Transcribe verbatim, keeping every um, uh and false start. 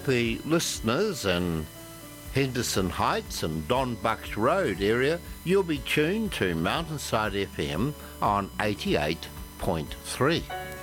the listeners in Henderson Heights and Don Bucks Road area, you'll be tuned to Mountainside F M on eighty-eight point three.